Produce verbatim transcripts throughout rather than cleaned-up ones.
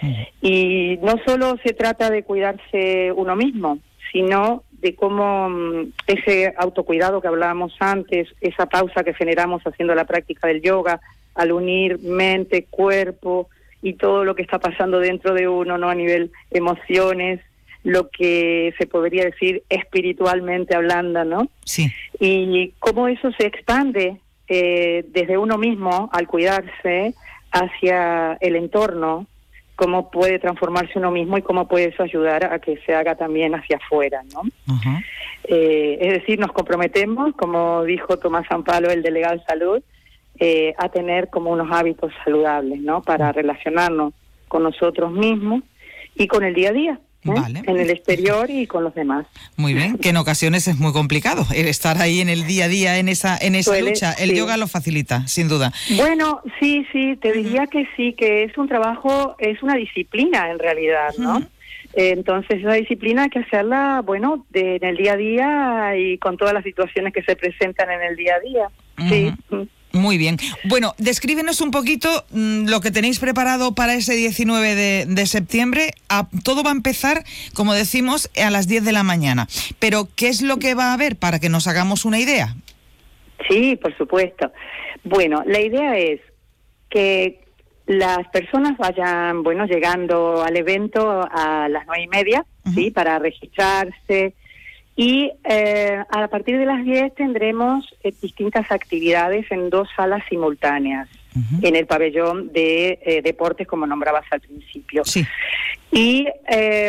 Uh-huh. Y no solo se trata de cuidarse uno mismo, sino de cómo ese autocuidado que hablábamos antes, esa pausa que generamos haciendo la práctica del yoga, al unir mente, cuerpo y todo lo que está pasando dentro de uno, ¿no? A nivel emociones, lo que se podría decir espiritualmente hablando, ¿no? Sí. Y cómo eso se expande eh, desde uno mismo al cuidarse hacia el entorno, cómo puede transformarse uno mismo y cómo puede eso ayudar a que se haga también hacia afuera, ¿no? Uh-huh. Eh, es decir, nos comprometemos, como dijo Tomás Ampalo, el delegado de salud, eh, a tener como unos hábitos saludables, ¿no? Para relacionarnos con nosotros mismos y con el día a día. ¿Eh? Vale. En el exterior y con los demás. Muy bien, que en ocasiones es muy complicado el estar ahí en el día a día, en esa en esa Suele, lucha. El sí. yoga lo facilita, sin duda. Bueno, sí, sí, te diría que sí, que es un trabajo, es una disciplina en realidad, ¿no? Uh-huh. Eh, entonces esa disciplina hay que hacerla, bueno, de, en el día a día y con todas las situaciones que se presentan en el día a día. Uh-huh. Sí. Muy bien. Bueno, descríbenos un poquito mmm, lo que tenéis preparado para ese diecinueve de, de septiembre. A, todo va a empezar, como decimos, a las diez de la mañana. Pero, ¿qué es lo que va a haber para que nos hagamos una idea? Sí, por supuesto. Bueno, la idea es que las personas vayan, bueno, llegando al evento a las nueve y media, uh-huh. ¿sí? Para registrarse. Y eh, a partir de las diez tendremos eh, distintas actividades en dos salas simultáneas, uh-huh. en el pabellón de eh, deportes, como nombrabas al principio. Sí. Y eh,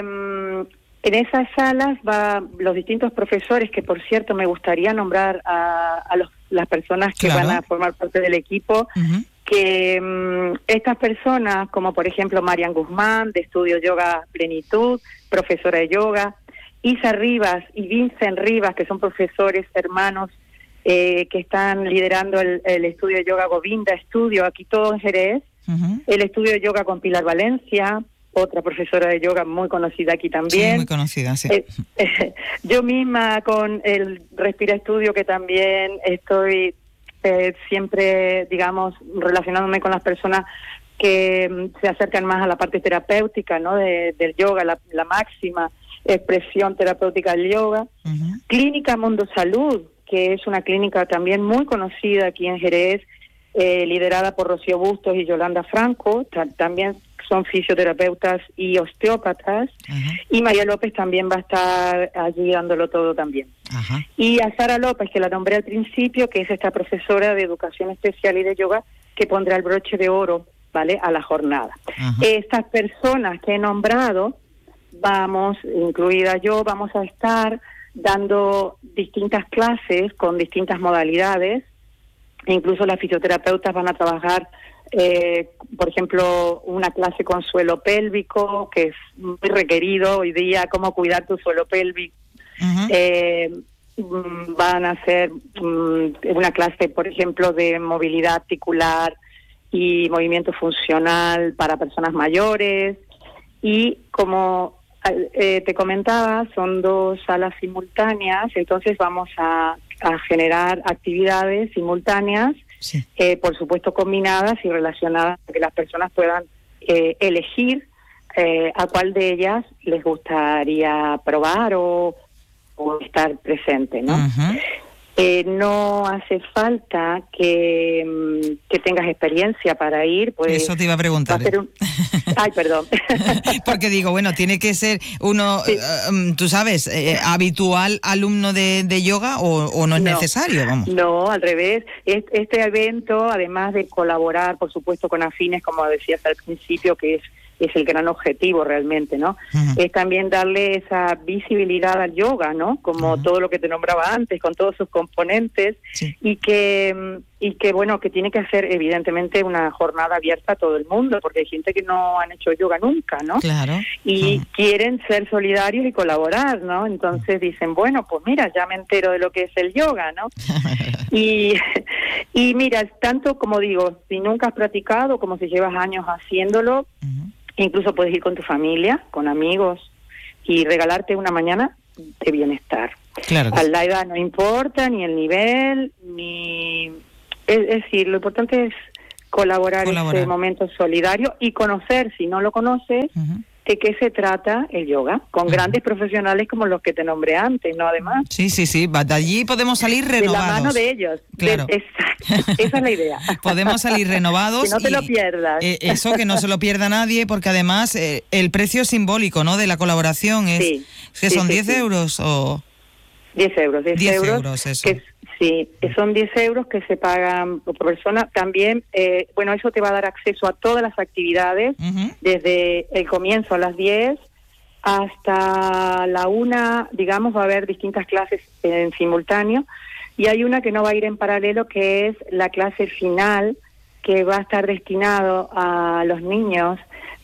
en esas salas va los distintos profesores, que por cierto me gustaría nombrar a, a los, las personas que claro. van a formar parte del equipo, uh-huh. que um, estas personas, como por ejemplo Marian Guzmán, de Estudio Yoga Plenitud, profesora de yoga, Isa Rivas y Vincent Rivas, que son profesores hermanos eh, que están liderando el, el estudio de yoga Govinda Estudio, aquí todo en Jerez, uh-huh. el estudio de yoga con Pilar Valencia, otra profesora de yoga muy conocida aquí también. Sí, muy conocida, sí. Eh, eh, yo misma con el Respira Estudio, que también estoy eh, siempre, digamos, relacionándome con las personas que um, se acercan más a la parte terapéutica, ¿no? De, del yoga, la, la máxima expresión terapéutica del yoga. Uh-huh. Clínica Mundo Salud, que es una clínica también muy conocida aquí en Jerez, eh, liderada por Rocío Bustos y Yolanda Franco, ta- también son fisioterapeutas y osteópatas, uh-huh. y María López también va a estar allí dándolo todo también. Uh-huh. Y a Sara López, que la nombré al principio, que es esta profesora de educación especial y de yoga, que pondrá el broche de oro, ¿vale?, a la jornada. Uh-huh. Estas personas que he nombrado, vamos, incluida yo, vamos a estar dando distintas clases con distintas modalidades. Incluso las fisioterapeutas van a trabajar, eh, por ejemplo, una clase con suelo pélvico, que es muy requerido hoy día, cómo cuidar tu suelo pélvico. Uh-huh. Eh, van a hacer um, una clase, por ejemplo, de movilidad articular y movimiento funcional para personas mayores. Y como eh, te comentaba, son dos salas simultáneas, entonces vamos a, a generar actividades simultáneas, sí. eh, por supuesto combinadas y relacionadas, para que las personas puedan eh, elegir eh, a cuál de ellas les gustaría probar o, o estar presente, ¿no? Uh-huh. Eh, no hace falta que, que tengas experiencia para ir. Pues, eso te iba a preguntar. A un... Ay, perdón. Porque digo, bueno, tiene que ser uno, sí. uh, tú sabes, eh, habitual alumno de, de yoga o, o no es no, necesario, vamos. No, al revés. Este evento, además de colaborar, por supuesto, con afines, como decías al principio, que es es el gran objetivo realmente, ¿no? Uh-huh. Es también darle esa visibilidad al yoga, ¿no? Como uh-huh. todo lo que te nombraba antes, con todos sus componentes, sí. y que y que bueno, que tiene que ser evidentemente una jornada abierta a todo el mundo, porque hay gente que no han hecho yoga nunca, ¿no? Claro. Y uh-huh. quieren ser solidarios y colaborar, ¿no? Entonces dicen, bueno, pues mira, ya me entero de lo que es el yoga, ¿no? y y mira, tanto como digo, si nunca has practicado, como si llevas años haciéndolo, uh-huh. incluso puedes ir con tu familia, con amigos, y regalarte una mañana de bienestar. Claro que a la edad no importa, ni el nivel, ni... Es, es decir, lo importante es colaborar, Colaborar. en ese momento solidario y conocer, si no lo conoces, uh-huh. de qué se trata el yoga, con uh-huh. grandes profesionales como los que te nombré antes, ¿no? Además. Sí, sí, sí, de allí podemos salir renovados. De la mano de ellos. Claro. De, exacto, esa es la idea. Podemos salir renovados. Que no te y, lo pierdas. Eh, eso, que no se lo pierda nadie, porque además eh, el precio simbólico, ¿no?, de la colaboración es, sí, que sí, son sí, diez sí. euros o... diez euros, diez, diez euros, euros eso. Que, sí, son diez euros que se pagan por persona. También, eh, bueno, eso te va a dar acceso a todas las actividades, uh-huh. desde el comienzo a las diez hasta la una, digamos, va a haber distintas clases en simultáneo, y hay una que no va a ir en paralelo, que es la clase final, que va a estar destinado a los niños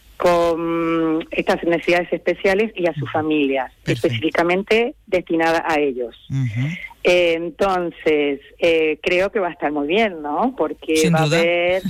con estas necesidades especiales y a sus familias, Perfecto. específicamente destinada a ellos. Uh-huh. Eh, entonces, eh, creo que va a estar muy bien, ¿no? Porque Sin va duda. a haber...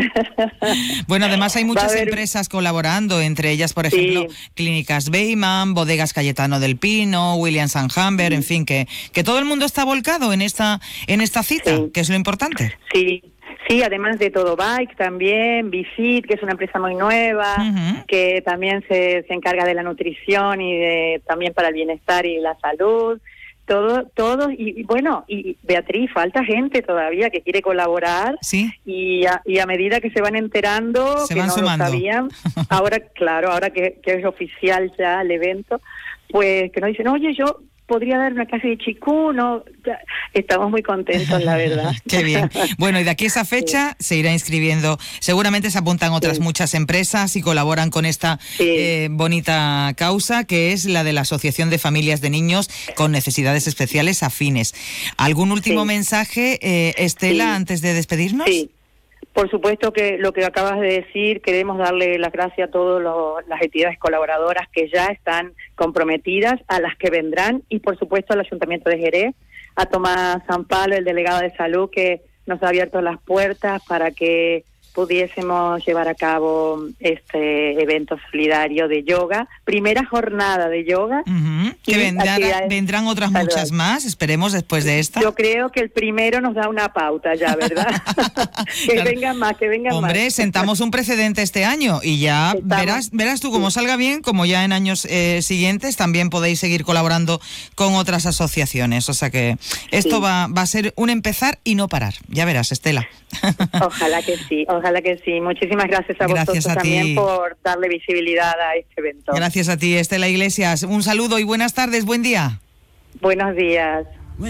Bueno, además hay muchas haber... empresas colaborando, entre ellas, por ejemplo, sí. Clínicas Beyman, Bodegas Cayetano del Pino, Williams and Humber, sí. en fin, que, que todo el mundo está volcado en esta, en esta cita, sí. que es lo importante. Sí. Sí, además de Todo Bike también, Bifit, que es una empresa muy nueva, uh-huh. que también se, se encarga de la nutrición y de, también para el bienestar y la salud. Todo, todo, y, y bueno, y Beatriz, falta gente todavía que quiere colaborar, ¿sí? y, a, y a medida que se van enterando, se que van no sumando. lo sabían, ahora, claro, ahora que, que es oficial ya el evento, pues que nos dicen, oye, yo podría dar una clase de chikun, ¿no? Estamos muy contentos, la verdad. Qué bien. Bueno, y de aquí a esa fecha sí. se irá inscribiendo. Seguramente se apuntan otras sí. muchas empresas y colaboran con esta sí. eh, bonita causa, que es la de la Asociación de Familias de Niños con Necesidades Especiales Afines. ¿Algún último sí. mensaje, eh, Estela, sí. antes de despedirnos? Sí. Por supuesto que lo que acabas de decir, queremos darle las gracias a todas las entidades colaboradoras que ya están comprometidas, a las que vendrán, y por supuesto al Ayuntamiento de Jerez, a Tomás Zampalo, el delegado de salud, que nos ha abierto las puertas para que pudiésemos llevar a cabo este evento solidario de yoga, primera jornada de yoga. Uh-huh. Que vendrán, vendrán otras salud. muchas más, esperemos, después de esta. Yo creo que el primero nos da una pauta ya, ¿verdad? que claro. vengan más, que vengan Hombre, más. Hombre, sentamos un precedente este año y ya verás, verás tú cómo sí. salga bien, como ya en años eh, siguientes también podéis seguir colaborando con otras asociaciones. O sea que esto sí. va, va a ser un empezar y no parar. Ya verás, Estela. Ojalá que sí, ojalá que sí. Muchísimas gracias a gracias vosotros a también ti. por darle visibilidad a este evento. Gracias a ti, Estela Iglesias. Un saludo y buenas tardes, buen día. Buenos días.